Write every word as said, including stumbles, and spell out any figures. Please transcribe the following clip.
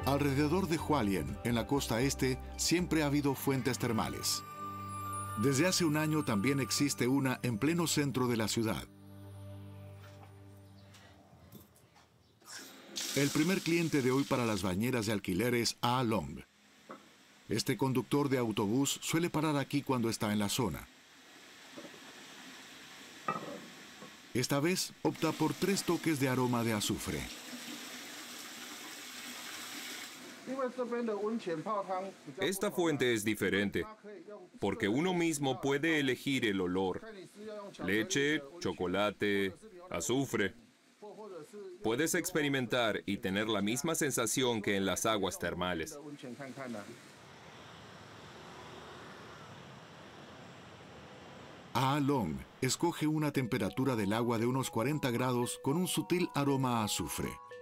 Alrededor de Hualien, en la costa este, siempre ha habido fuentes termales. Desde hace un año también existe una en pleno centro de la ciudad. El primer cliente de hoy para las bañeras de alquiler es A Long. Este conductor de autobús suele parar aquí cuando está en la zona. Esta vez opta por tres toques de aroma de azufre. Esta fuente es diferente, porque uno mismo puede elegir el olor. Leche, chocolate, azufre. Puedes experimentar y tener la misma sensación que en las aguas termales. A Long escoge una temperatura del agua de unos cuarenta grados con un sutil aroma a azufre.